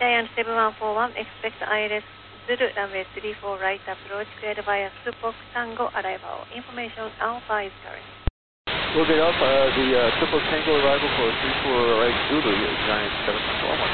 Giant 7141, expect ILS Zulu runway 34 right approach, cleared by a Tupac Tango arrival. Information Alpha is current. We'll get Alpha, the Tupac Tango arrival for 34 right Zulu, Giant 7141.